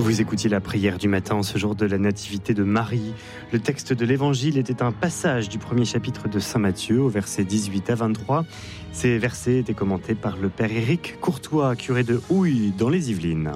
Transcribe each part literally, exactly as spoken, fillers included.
Vous écoutiez la prière du matin en ce jour de la nativité de Marie. Le texte de l'évangile était un passage du premier chapitre de Saint Matthieu au verset dix-huit à vingt-trois. Ces versets étaient commentés par le père Éric Courtois, curé de Houille dans les Yvelines.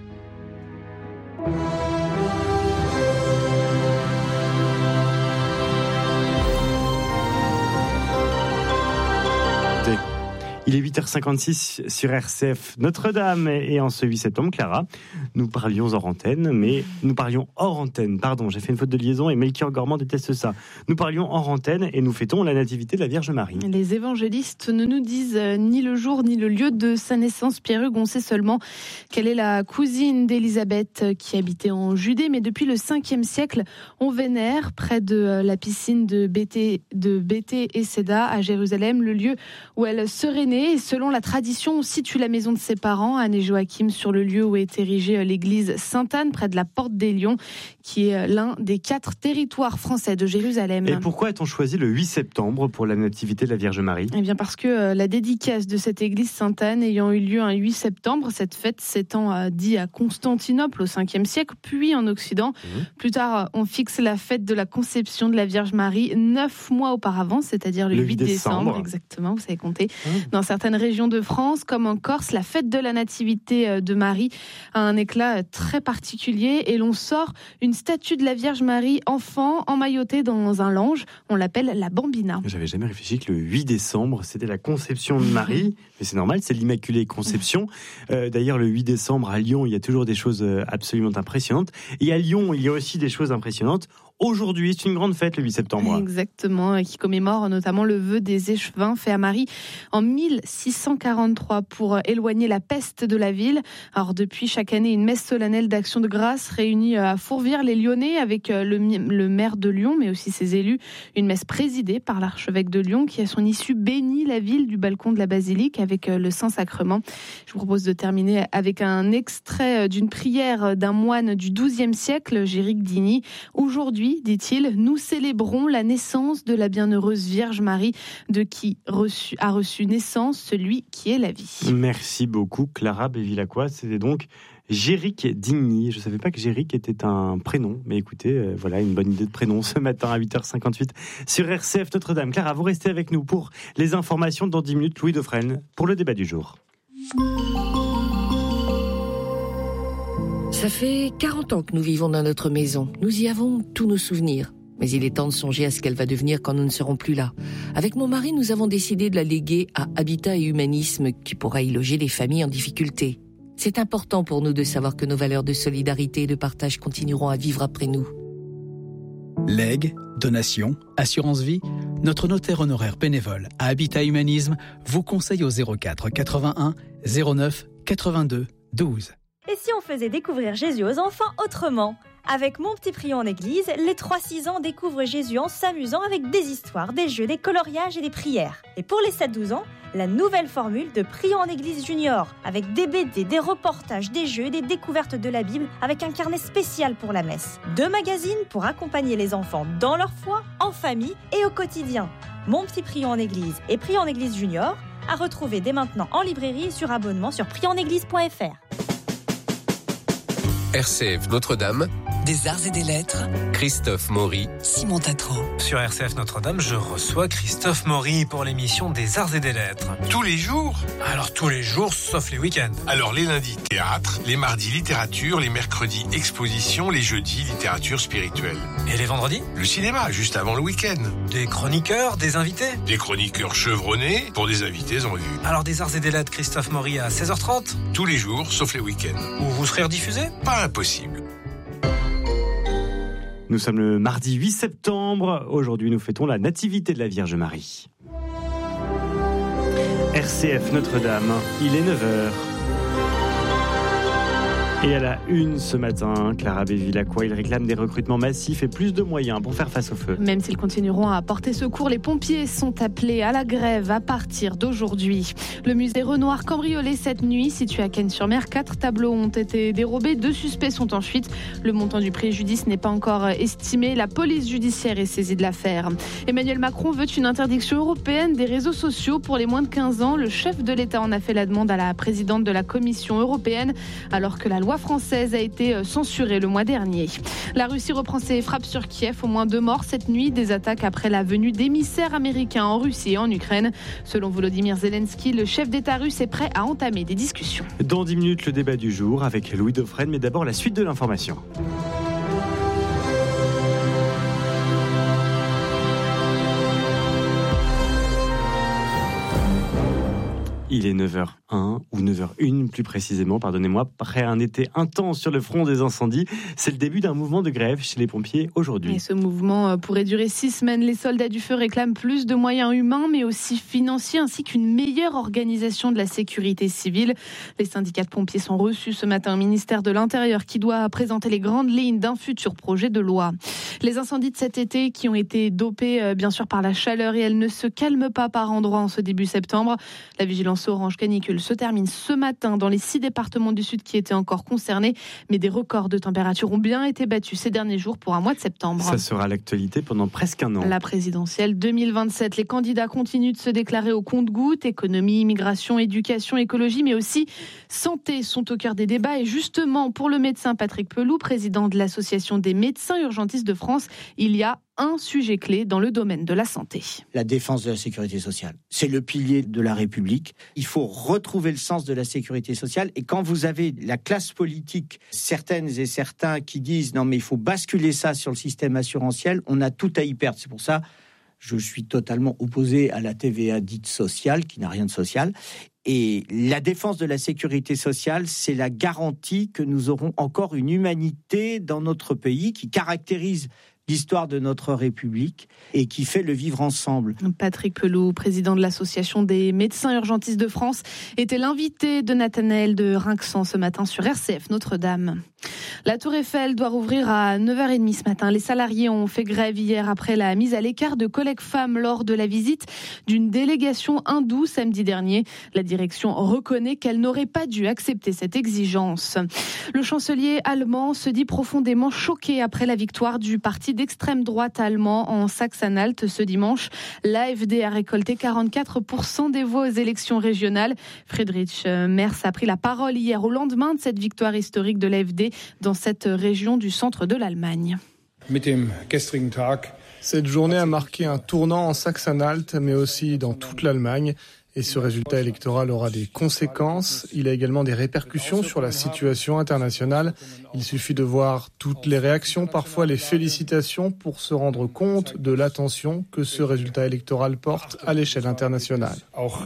Il est huit heures cinquante-six sur R C F Notre-Dame et en ce huit septembre, Clara, nous parlions hors antenne, mais nous parlions hors antenne, pardon, j'ai fait une faute de liaison et Melchior Gormand déteste ça. Nous parlions hors antenne et nous fêtons la nativité de la Vierge Marie. Les évangélistes ne nous disent ni le jour ni le lieu de sa naissance. Pierre-Hugues, on sait seulement qu'elle est la cousine d'Élisabeth qui habitait en Judée, mais depuis le cinquième siècle, on vénère près de la piscine de Béthé, de Béthé et Séda à Jérusalem, le lieu où elle serait née. Et selon la tradition, on situe la maison de ses parents, Anne et Joachim, sur le lieu où est érigée l'église Sainte-Anne, près de la Porte des Lions, qui est l'un des quatre territoires français de Jérusalem. Et pourquoi a-t-on choisi le huit septembre pour la nativité de la Vierge Marie ? Eh bien parce que la dédicace de cette église Sainte-Anne ayant eu lieu un huit septembre, cette fête s'étant dit à Constantinople au cinquième siècle, puis en Occident. Mmh. Plus tard, on fixe la fête de la conception de la Vierge Marie neuf mois auparavant, c'est-à-dire le, le huit décembre. Exactement, vous savez compter. Mmh. Dans certaines régions de France, comme en Corse, la fête de la nativité de Marie a un éclat très particulier et l'on sort une statue de la Vierge Marie enfant emmaillotée dans un lange. On l'appelle la Bambina. J'avais jamais réfléchi que le huit décembre, c'était la conception de Marie. Mais c'est normal, c'est l'Immaculée Conception. Euh, d'ailleurs, le huit décembre, à Lyon, il y a toujours des choses absolument impressionnantes. Et à Lyon, il y a aussi des choses impressionnantes. Aujourd'hui, c'est une grande fête, le huit septembre. Exactement, qui commémore notamment le vœu des échevins fait à Marie en mille six cent quarante-trois pour éloigner la peste de la ville. Alors depuis chaque année, une messe solennelle d'action de grâce réunit à Fourvière-les-Lyonnais avec le, le maire de Lyon, mais aussi ses élus. Une messe présidée par l'archevêque de Lyon qui, à son issue, bénit la ville du balcon de la basilique avec le Saint-Sacrement. Je vous propose de terminer avec un extrait d'une prière d'un moine du douzième siècle, Géric Digny. Aujourd'hui, dit-il, nous célébrons la naissance de la bienheureuse Vierge Marie, de qui reçu, a reçu naissance celui qui est la vie. Merci beaucoup, Clara Bévilacqua. C'était donc Géric Digny. Je ne savais pas que Géric était un prénom, mais écoutez, euh, voilà une bonne idée de prénom ce matin à huit heures cinquante-huit sur R C F Notre-Dame. Clara, vous restez avec nous pour les informations dans dix minutes. Louis Dauphren pour le débat du jour. Ça fait quarante ans que nous vivons dans notre maison. Nous y avons tous nos souvenirs. Mais il est temps de songer à ce qu'elle va devenir quand nous ne serons plus là. Avec mon mari, nous avons décidé de la léguer à Habitat et Humanisme, qui pourra y loger les familles en difficulté. C'est important pour nous de savoir que nos valeurs de solidarité et de partage continueront à vivre après nous. Legs, donations, assurance vie, notre notaire honoraire bénévole à Habitat Humanisme vous conseille au zéro quatre quatre-vingt-un zéro neuf quatre-vingt-deux douze. Et si on faisait découvrir Jésus aux enfants autrement ? Avec Mon Petit Prion en Église, les trois six ans découvrent Jésus en s'amusant avec des histoires, des jeux, des coloriages et des prières. Et pour les sept douze ans, la nouvelle formule de Prion en Église Junior, avec des B D, des reportages, des jeux et des découvertes de la Bible, avec un carnet spécial pour la messe. Deux magazines pour accompagner les enfants dans leur foi, en famille et au quotidien. Mon Petit Prion en Église et Prion en Église Junior, à retrouver dès maintenant en librairie et sur abonnement sur prion en église point f r. R C F Notre-Dame, des arts et des lettres, Christophe Maury, Simon Tatro. Sur R C F Notre-Dame, je reçois Christophe Maury pour l'émission des arts et des lettres. Tous les jours ? Alors tous les jours, sauf les week-ends. Alors les lundis, théâtre, les mardis, littérature, les mercredis, exposition, les jeudis, littérature spirituelle. Et les vendredis ? Le cinéma, juste avant le week-end. Des chroniqueurs, des invités ? Des chroniqueurs chevronnés pour des invités en vue. Alors des arts et des lettres, Christophe Maury à seize heures trente ? Tous les jours, sauf les week-ends. Où vous serez rediffusé ? Pas impossible. Nous sommes le mardi huit septembre. Aujourd'hui, nous fêtons la nativité de la Vierge Marie. R C F Notre-Dame, il est neuf heures. Et à la une ce matin, Clara Bévilacqua, il réclame des recrutements massifs et plus de moyens pour faire face au feu. Même s'ils continueront à porter secours, les pompiers sont appelés à la grève à partir d'aujourd'hui. Le musée Renoir cambriolé cette nuit, situé à Cannes-sur-Mer. Quatre tableaux ont été dérobés, deux suspects sont en fuite. Le montant du préjudice n'est pas encore estimé. La police judiciaire est saisie de l'affaire. Emmanuel Macron veut une interdiction européenne des réseaux sociaux pour les moins de quinze ans. Le chef de l'État en a fait la demande à la présidente de la Commission européenne, alors que la loi voix française a été censurée le mois dernier. La Russie reprend ses frappes sur Kiev. Au moins deux morts cette nuit. Des attaques après la venue d'émissaires américains en Russie et en Ukraine. Selon Volodymyr Zelensky, le chef d'État russe est prêt à entamer des discussions. Dans dix minutes, le débat du jour avec Louis Dauphren. Mais d'abord, la suite de l'information. Il est neuf heures un ou neuf heures une plus précisément, pardonnez-moi. Après un été intense sur le front des incendies, c'est le début d'un mouvement de grève chez les pompiers aujourd'hui. Et ce mouvement pourrait durer six semaines. Les soldats du feu réclament plus de moyens humains, mais aussi financiers, ainsi qu'une meilleure organisation de la sécurité civile. Les syndicats de pompiers sont reçus ce matin au ministère de l'Intérieur qui doit présenter les grandes lignes d'un futur projet de loi. Les incendies de cet été qui ont été dopés bien sûr par la chaleur et elles ne se calment pas par endroits en ce début septembre. La vigilance orange canicule se termine ce matin dans les six départements du Sud qui étaient encore concernés, mais des records de température ont bien été battus ces derniers jours pour un mois de septembre. Ça sera l'actualité pendant presque un an. La présidentielle deux mille vingt-sept, les candidats continuent de se déclarer au compte-gouttes. Économie, immigration, éducation, écologie, mais aussi santé sont au cœur des débats. Et justement, pour le médecin Patrick Pelloux, président de l'Association des médecins urgentistes de France, il y a un sujet clé dans le domaine de la santé. La défense de la sécurité sociale. C'est le pilier de la République. Il faut retrouver le sens de la sécurité sociale. Et quand vous avez la classe politique, certaines et certains qui disent non mais il faut basculer ça sur le système assurantiel, on a tout à y perdre. C'est pour ça je suis totalement opposé à la T V A dite sociale, qui n'a rien de social. Et la défense de la sécurité sociale, c'est la garantie que nous aurons encore une humanité dans notre pays qui caractérise l'histoire de notre République et qui fait le vivre ensemble. Patrick Pelloux, président de l'Association des médecins urgentistes de France, était l'invité de Nathanaël de Rinxan ce matin sur R C F Notre-Dame. La Tour Eiffel doit rouvrir à neuf heures trente ce matin. Les salariés ont fait grève hier après la mise à l'écart de collègues femmes lors de la visite d'une délégation hindoue samedi dernier. La direction reconnaît qu'elle n'aurait pas dû accepter cette exigence. Le chancelier allemand se dit profondément choqué après la victoire du parti d'extrême droite allemand en Saxe-Anhalt ce dimanche. L'A F D a récolté quarante-quatre pour cent des voix aux élections régionales. Friedrich Merz a pris la parole hier au lendemain de cette victoire historique de l'A F D dans cette région du centre de l'Allemagne. Cette journée a marqué un tournant en Saxe-Anhalt, mais aussi dans toute l'Allemagne. Et ce résultat électoral aura des conséquences. Il a également des répercussions sur la situation internationale. Il suffit de voir toutes les réactions, parfois les félicitations, pour se rendre compte de l'attention que ce résultat électoral porte à l'échelle internationale.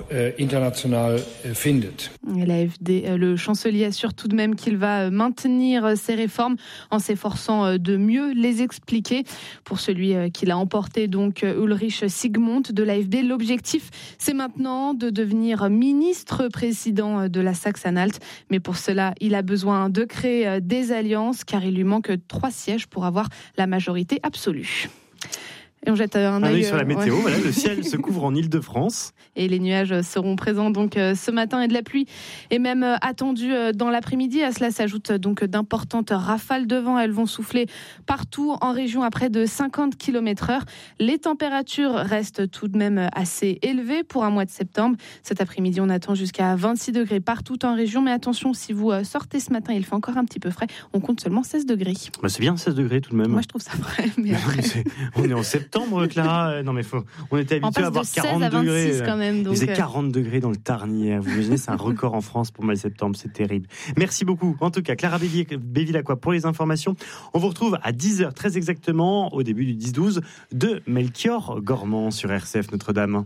L'A F D, le chancelier assure tout de même qu'il va maintenir ces réformes en s'efforçant de mieux les expliquer. Pour celui qui l'a emporté, donc Ulrich Sigmund de l'A F D, l'objectif, c'est maintenant de devenir ministre-président de la Saxe-Anhalt. Mais pour cela, il a besoin de créer des alliances car il lui manque trois sièges pour avoir la majorité absolue. Et on jette un œil sur la météo. Ouais. Voilà, le ciel se couvre en Île-de-France. Et les nuages seront présents donc ce matin et de la pluie est même attendue dans l'après-midi. À cela s'ajoutent donc d'importantes rafales de vent. Elles vont souffler partout en région à près de cinquante kilomètres heure. Les températures restent tout de même assez élevées pour un mois de septembre. Cet après-midi, on attend jusqu'à vingt-six degrés partout en région. Mais attention, si vous sortez ce matin, il fait encore un petit peu frais. On compte seulement seize degrés. Bah c'est bien seize degrés tout de même. Moi, je trouve ça vrai. Mais après... on est en septembre, Clara. Non mais faut. On était habitué à avoir quarante degrés. Quand même, donc... Il faisait quarante degrés dans le Tarn. Vous imaginez, c'est un record en France pour le mois de septembre. C'est terrible. Merci beaucoup. En tout cas, Clara Bévilacqua pour les informations. On vous retrouve à dix heures très exactement au début du dix douze de Melchior Gormand sur R C F Notre-Dame.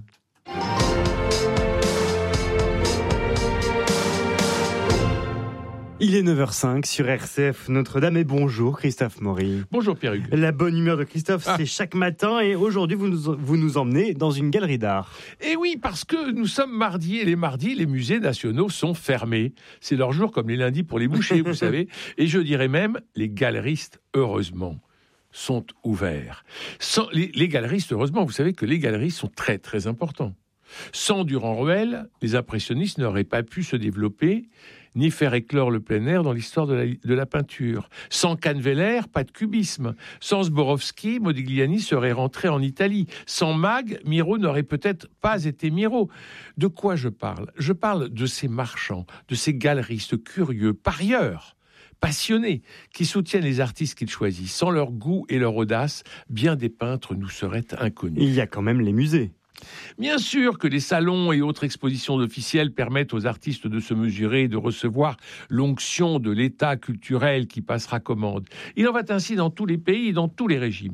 Il est neuf heures cinq sur R C F Notre-Dame et bonjour Christophe Maury. Bonjour Pierre-Hugues. La bonne humeur de Christophe, ah. c'est chaque matin et aujourd'hui vous nous, vous nous emmenez dans une galerie d'art. Et oui, parce que nous sommes mardi et les mardis, les musées nationaux sont fermés. C'est leur jour comme les lundis pour les bouchers, vous savez. Et je dirais même, les galeristes, heureusement, sont ouverts. Sans, les, les galeristes, heureusement, vous savez que les galeristes sont très très importants. Sans Durand-Ruel, les impressionnistes n'auraient pas pu se développer ni faire éclore le plein air dans l'histoire de la, de la peinture. Sans Canveller, pas de cubisme. Sans Sborowski, Modigliani serait rentré en Italie. Sans Mag, Miro n'aurait peut-être pas été Miro. De quoi je parle ? Je parle de ces marchands, de ces galeristes curieux, parieurs, passionnés, qui soutiennent les artistes qu'ils choisissent. Sans leur goût et leur audace, bien des peintres nous seraient inconnus. Il y a quand même les musées. Bien sûr que les salons et autres expositions officielles permettent aux artistes de se mesurer et de recevoir l'onction de l'État culturel qui passera commande. Il en va ainsi dans tous les pays et dans tous les régimes.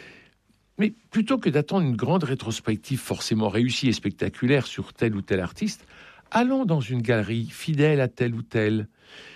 Mais plutôt que d'attendre une grande rétrospective forcément réussie et spectaculaire sur tel ou tel artiste, allons dans une galerie fidèle à tel ou tel.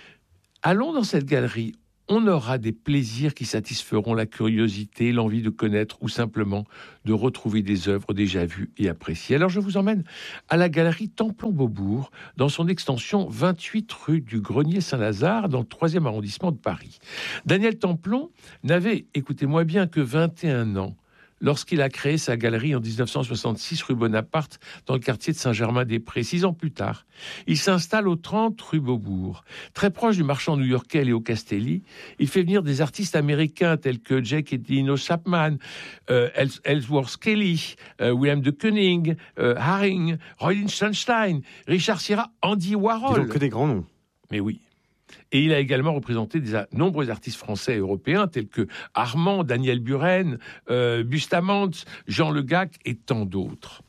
Allons dans cette galerie. On aura des plaisirs qui satisferont la curiosité, l'envie de connaître ou simplement de retrouver des œuvres déjà vues et appréciées. Alors je vous emmène à la galerie Templon-Beaubourg, dans son extension vingt-huit rue du Grenier-Saint-Lazare, dans le troisième arrondissement de Paris. Daniel Templon n'avait, écoutez-moi bien, que vingt et un ans lorsqu'il a créé sa galerie en dix-neuf cent soixante-six rue Bonaparte dans le quartier de Saint-Germain-des-Prés. Six ans plus tard, il s'installe au trente rue Beaubourg. Très proche du marchand new-yorkais Léo Castelli, il fait venir des artistes américains tels que Jake et Dino Chapman, euh, Ellsworth Kelly, euh, William de Kooning, euh, Haring, Roy Lichtenstein, Richard Serra, Andy Warhol. Ils ont que des grands noms. Mais oui. Et il a également représenté des nombreux artistes français et européens tels que Armand, Daniel Buren, euh, Bustamante, Jean Le Gac et tant d'autres.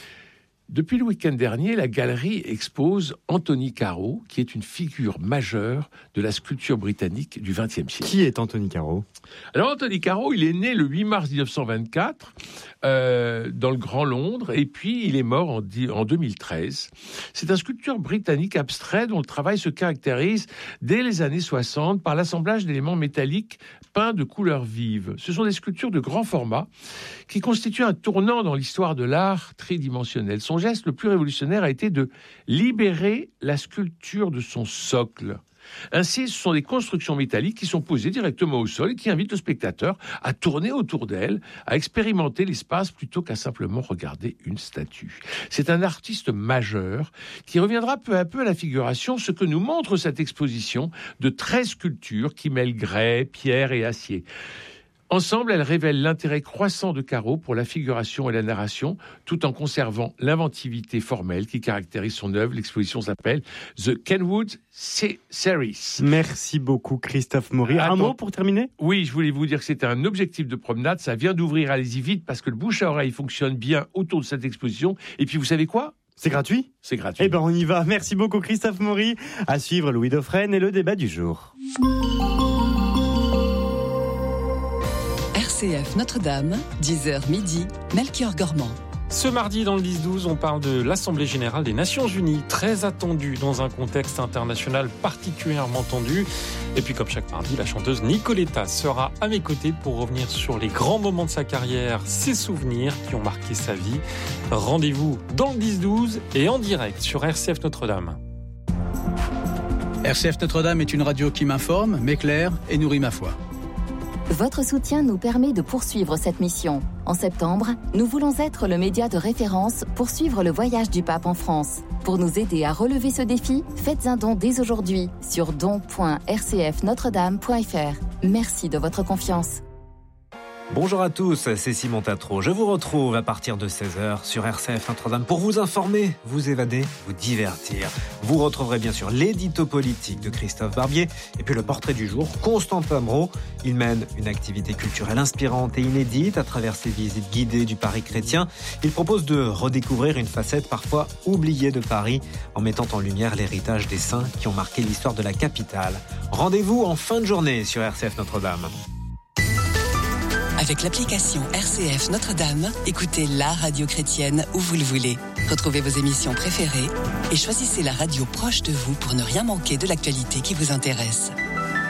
Depuis le week-end dernier, la galerie expose Anthony Caro, qui est une figure majeure de la sculpture britannique du vingtième siècle. Qui est Anthony Caro ? Alors Anthony Caro, il est né le huit mars dix-neuf cent vingt-quatre euh, dans le Grand Londres, et puis il est mort en, en deux mille treize. C'est un sculpteur britannique abstrait dont le travail se caractérise dès les années soixante par l'assemblage d'éléments métalliques peints de couleurs vives. Ce sont des sculptures de grand format qui constituent un tournant dans l'histoire de l'art tridimensionnel. Son geste le plus révolutionnaire a été de libérer la sculpture de son socle. Ainsi, ce sont des constructions métalliques qui sont posées directement au sol et qui invitent le spectateur à tourner autour d'elles, à expérimenter l'espace plutôt qu'à simplement regarder une statue. C'est un artiste majeur qui reviendra peu à peu à la figuration, ce que nous montre cette exposition de treize sculptures qui mêlent grès, pierre et acier. Ensemble, elles révèlent l'intérêt croissant de Caro pour la figuration et la narration, tout en conservant l'inventivité formelle qui caractérise son œuvre. L'exposition s'appelle The Kenwood Series. Merci beaucoup, Christophe Maury. Un mot pour terminer ? Oui, je voulais vous dire que c'était un objectif de promenade. Ça vient d'ouvrir, allez-y vite, parce que le bouche à oreille fonctionne bien autour de cette exposition. Et puis, vous savez quoi ? C'est gratuit ? C'est gratuit. Eh bien, on y va. Merci beaucoup, Christophe Maury. À suivre, Louis Dauphren et le débat du jour. R C F Notre-Dame, dix heures midi, Melchior Gormand. Ce mardi, dans le dix douze, on parle de l'Assemblée Générale des Nations Unies, très attendue dans un contexte international particulièrement tendu. Et puis, comme chaque mardi, la chanteuse Nicoletta sera à mes côtés pour revenir sur les grands moments de sa carrière, ses souvenirs qui ont marqué sa vie. Rendez-vous dans le dix douze et en direct sur R C F Notre-Dame. R C F Notre-Dame est une radio qui m'informe, m'éclaire et nourrit ma foi. Votre soutien nous permet de poursuivre cette mission. En septembre, nous voulons être le média de référence pour suivre le voyage du pape en France. Pour nous aider à relever ce défi, faites un don dès aujourd'hui sur don point r c f notre dame point f r. Merci de votre confiance. Bonjour à tous, c'est Simon Tatro. Je vous retrouve à partir de seize heures sur R C F Notre-Dame pour vous informer, vous évader, vous divertir. Vous retrouverez bien sûr l'édito politique de Christophe Barbier et puis le portrait du jour, Constantin Brault. Il mène une activité culturelle inspirante et inédite à travers ses visites guidées du Paris chrétien. Il propose de redécouvrir une facette parfois oubliée de Paris en mettant en lumière l'héritage des saints qui ont marqué l'histoire de la capitale. Rendez-vous en fin de journée sur R C F Notre-Dame. Avec l'application R C F Notre-Dame, écoutez la radio chrétienne où vous le voulez. Retrouvez vos émissions préférées et choisissez la radio proche de vous pour ne rien manquer de l'actualité qui vous intéresse.